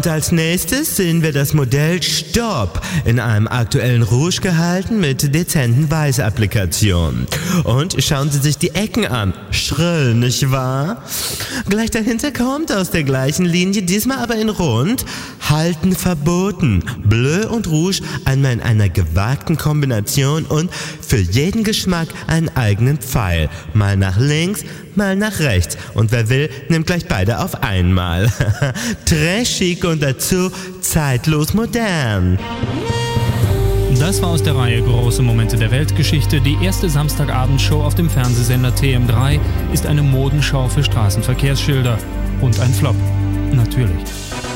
Und als nächstes sehen wir das Modell Stopp in einem aktuellen Rouge gehalten mit dezenten Weißapplikationen. Und schauen Sie sich die Ecken an. Schrill, nicht wahr? Gleich dahinter kommt aus der gleichen Linie, diesmal aber in Rund, Halten verboten. Bleu und Rouge einmal in einer gewagten Kombination und für jeden Geschmack einen eigenen Pfeil. Mal nach links, mal nach rechts. Und wer will, nimmt gleich beide auf einmal. Très chic und dazu zeitlos modern. Das war aus der Reihe Große Momente der Weltgeschichte. Die erste Samstagabendshow auf dem Fernsehsender TM3 ist eine Modenschau für Straßenverkehrsschilder. Und ein Flop. Natürlich.